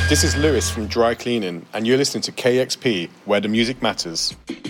This is Lewis from Dry Cleaning, and you're listening to KXP, where the music matters.